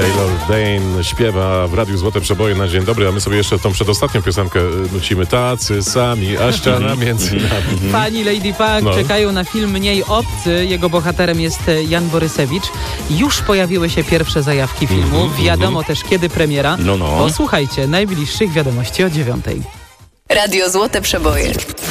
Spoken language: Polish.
Taylor Dane śpiewa w Radiu Złote Przeboje na dzień dobry, a my sobie jeszcze tą przedostatnią piosenkę nucimy. Tacy sami, a ściana między nami. Pani Lady Punk czekają na film Mniej obcy. Jego bohaterem jest Jan Borysewicz. Już pojawiły się pierwsze zajawki filmu. Wiadomo też kiedy premiera. Posłuchajcie najbliższych wiadomości o 9:00. Radio Złote Przeboje.